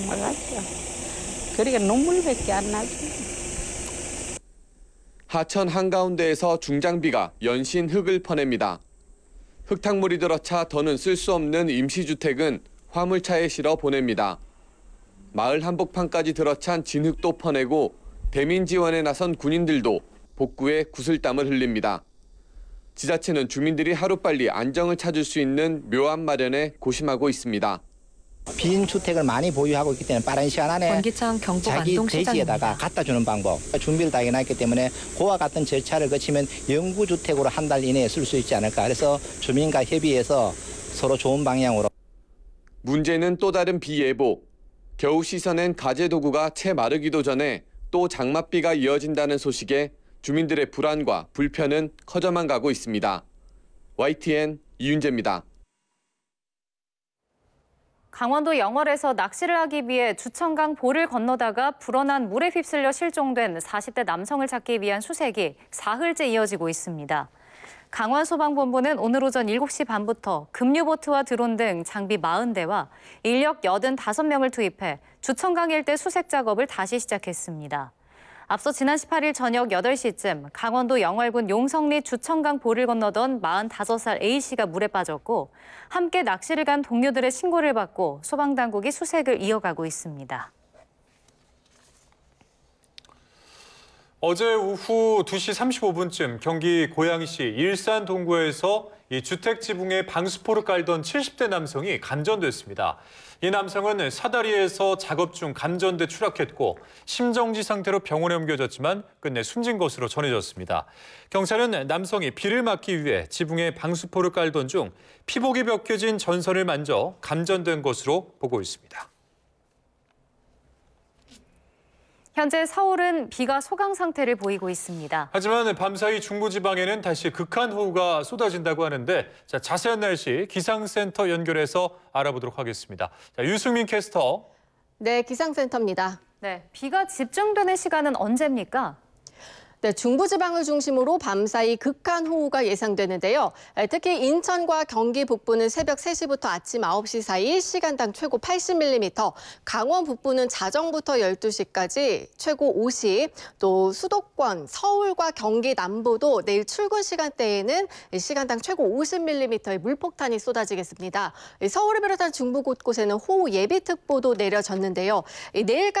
나갔죠. 그러니까 눈물밖에 안 나죠. 하천 한가운데에서 중장비가 연신 흙을 퍼냅니다. 흙탕물이 들어차 더는 쓸 수 없는 임시주택은 화물차에 실어 보냅니다. 마을 한복판까지 들어찬 진흙도 퍼내고 대민 지원에 나선 군인들도 복구에 구슬땀을 흘립니다. 지자체는 주민들이 하루빨리 안정을 찾을 수 있는 묘안 마련에 고심하고 있습니다. 빈 주택을 많이 보유하고 있기 때문에 빠른 시간 안에 원기창 경북 자기 안동시장입니다. 대지에다가 갖다 주는 방법, 준비를 다 해놨기 때문에 그와 같은 절차를 거치면 영구주택으로 한 달 이내에 쓸 수 있지 않을까. 그래서 주민과 협의해서 서로 좋은 방향으로. 문제는 또 다른 비 예보. 겨우 씻어낸 가재 도구가 채 마르기도 전에 또 장맛비가 이어진다는 소식에 주민들의 불안과 불편은 커져만 가고 있습니다. YTN 이윤재입니다. 강원도 영월에서 낚시를 하기 위해 주천강 보를 건너다가 불어난 물에 휩쓸려 실종된 40대 남성을 찾기 위한 수색이 사흘째 이어지고 있습니다. 강원소방본부는 오늘 오전 7시 반부터 급류보트와 드론 등 장비 40대와 인력 85명을 투입해 주천강 일대 수색 작업을 다시 시작했습니다. 앞서 지난 18일 저녁 8시쯤 강원도 영월군 용성리 주천강 보를 건너던 45살 A씨가 물에 빠졌고 함께 낚시를 간 동료들의 신고를 받고 소방당국이 수색을 이어가고 있습니다. 어제 오후 2시 35분쯤 경기 고양시 일산 동구에서 이 주택 지붕에 방수포를 깔던 70대 남성이 감전됐습니다. 이 남성은 사다리에서 작업 중 감전돼 추락했고 심정지 상태로 병원에 옮겨졌지만 끝내 숨진 것으로 전해졌습니다. 경찰은 남성이 비를 막기 위해 지붕에 방수포를 깔던 중 피복이 벗겨진 전선을 만져 감전된 것으로 보고 있습니다. 현재 서울은 비가 소강 상태를 보이고 있습니다. 하지만 밤사이 중부지방에는 다시 극한호우가 쏟아진다고 하는데 자세한 날씨 기상센터 연결해서 알아보도록 하겠습니다. 유승민 캐스터. 네, 기상센터입니다. 네, 비가 집중되는 시간은 언제입니까? 네, 중부지방을 중심으로 밤사이 극한호우가 예상되는데요. 특히 인천과 경기 북부는 새벽 3시부터 아침 9시 사이 시간당 최고 80mm, 강원 북부는 자정부터 12시까지 최고 50, 또 수도권, 서울과 경기 남부도 내일 출근 시간대에는 시간당 최고 50mm의 물폭탄이 쏟아지겠습니다. 서울을 비롯한 중부 곳곳에는 호우 예비특보도 내려졌는데요. 내일까지